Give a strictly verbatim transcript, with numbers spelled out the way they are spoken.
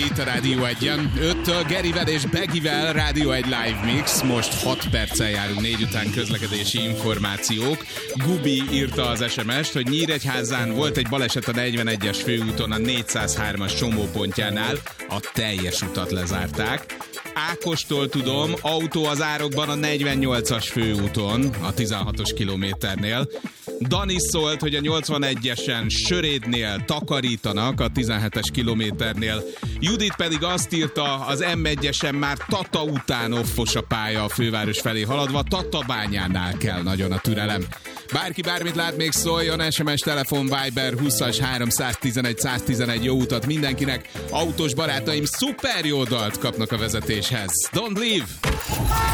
itt a Rádió egyen. öttől Gerivel és Begivel Rádió egy live mix. Most hat perccel járunk négy után, közlekedési információk. Gubi írta az es em est, hogy Nyíregyházán volt egy baleset a negyvenegyes főúton a négyszázhármas csomópontjánál. A teljes utat lezárták. Ákostól tudom, autó az árokban a negyvennyolcas főúton, a tizenhatos kilométernél. Dani szólt, hogy a nyolcvanegyesen Sörédnél takarítanak a tizenhetes kilométernél. Judit pedig azt írta, az em egyesen már Tata után offos a pálya a főváros felé haladva, Tatabányánál kell nagyon a türelem. Bárki bármit lát, még szóljon, es em es, telefon, Viber húszas háromszáztizenegy száztizenegy, jó utat mindenkinek. Autós barátaim szuper jó dalt kapnak a vezetéshez. Don't leave!